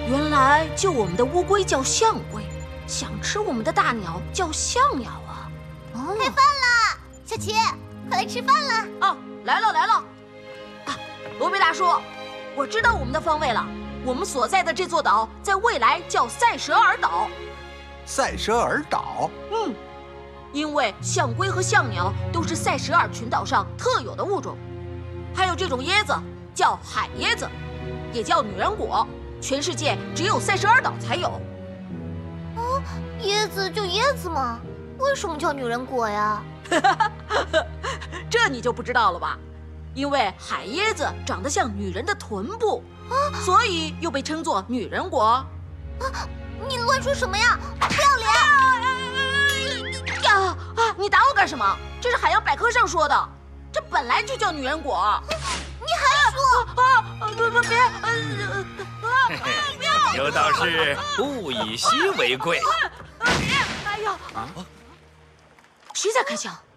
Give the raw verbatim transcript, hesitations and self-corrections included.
原来救我们的乌龟叫象龟，想吃我们的大鸟叫象鸟啊！ 哦，开饭啦，小琪，快来吃饭啦！ 啊，来了来了！啊，罗贝大叔，我知道我们的方位了。我们所在的这座岛，在未来叫塞舌尔岛。 塞舌尔岛？ 嗯，因为象龟和象鸟都是塞舌尔群岛上特有的物种，还有这种椰子叫海椰子，也叫女人果，全世界只有塞舌尔岛才有。 哦，椰子就椰子嘛，为什么叫女人果呀？ 这你就不知道了吧？因为海椰子长得像女人的臀部，啊、所以又被称作女人果。啊， 你乱说什么呀？不要脸！ 呀啊！你打我干什么？这是海洋百科上说的，这本来就叫女人果。 你还说啊啊！不不别！呃啊！不要！ 有道是物以稀为贵。 别！哎呀！啊！谁在开枪？